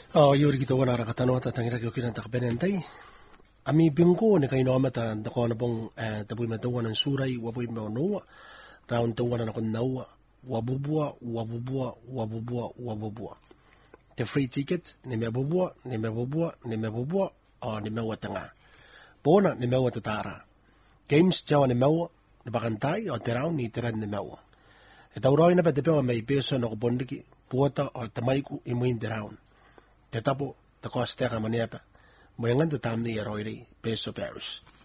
Yuri kita wana rakatano ta tangira kyo kinan takbenentai. Ami bingo ne kaino amata ndako na bong tabu matawa ng suray wabu no round to wana ko nawa wabubua. The free ticket ni mebubua o ni mewa tanga. Bona ni mewa tatara. Games jawa ni mewa ni bakantai o terao ni teran ni mewa. Itauroi na petepewa may peso na kubondiki puota o tamaiku imuin terao. Tetapo, the cost maniapa. Moyangan the tamni eroi peso Paris.